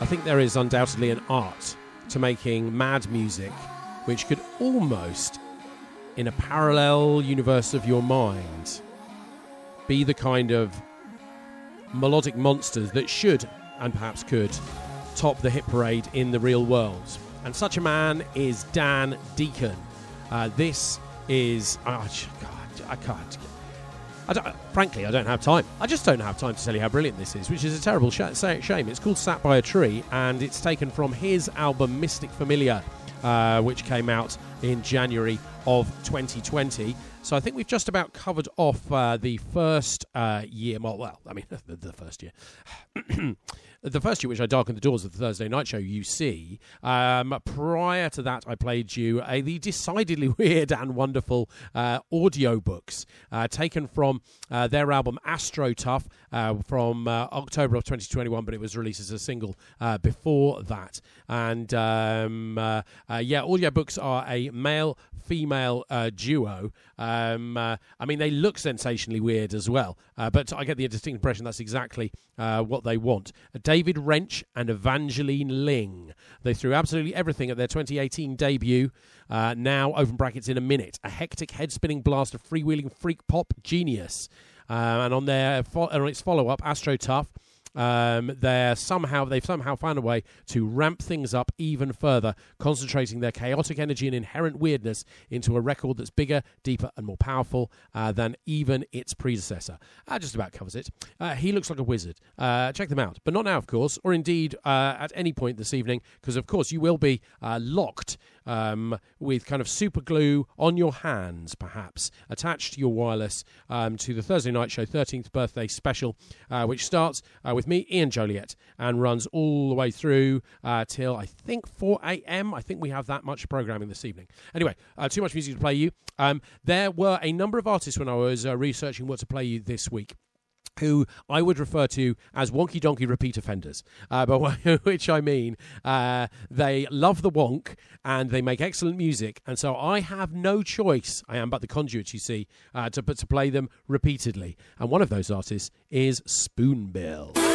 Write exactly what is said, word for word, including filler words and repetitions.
think there is undoubtedly an art to making mad music which could almost, in a parallel universe of your mind, be the kind of melodic monsters that should, and perhaps could, top the hit parade in the real world. And such a man is Dan Deacon. Uh, this is... Oh, God, I can't... I don't, frankly, I don't have time. I just don't have time to tell you how brilliant this is, which is a terrible sh- shame. It's called Sat by a Tree, and it's taken from his album Mystic Familiar, uh, which came out in January of twenty twenty. So I think we've just about covered off uh, the first uh, year. Well, well, I mean, the, the first year. The first year, which I darkened the doors of the Thursday night show, you see. Um, prior to that, I played you uh, the decidedly weird and wonderful uh, audio books uh, taken from uh, their album Astro Tough uh, from uh, October of twenty twenty-one, but it was released as a single uh, before that. And um, uh, uh, yeah, audio books are a male-female uh, duo. Um, uh, I mean, they look sensationally weird as well, uh, but I get the distinct impression that's exactly uh, what they want. David Wrench and Evangeline Ling. They threw absolutely everything at their twenty eighteen debut. Uh, now, open brackets, in a minute. A hectic head-spinning blast of freewheeling freak pop genius. Uh, and on their fo- on its follow-up, Astro Tough, Um, they're somehow they've somehow found a way to ramp things up even further, concentrating their chaotic energy and inherent weirdness into a record that's bigger, deeper, and more powerful uh, than even its predecessor. Uh, just about covers it. Uh, he looks like a wizard. Uh, check them out, but not now, of course, or indeed uh, at any point this evening, because of course you will be uh, locked um, with kind of super glue on your hands, perhaps attached to your wireless um, to the Thursday Night Show thirteenth birthday special, uh, which starts uh, with me, Ian Joliet, and runs all the way through uh, till, I think, four a.m. I think we have that much programming this evening. Anyway, uh, too much music to play you. Um, there were a number of artists when I was uh, researching what to play you this week who I would refer to as wonky donkey repeat offenders, uh, but which I mean uh, they love the wonk and they make excellent music, and so I have no choice. I am but the conduit, you see, uh, to to play them repeatedly. And one of those artists is Spoonbill.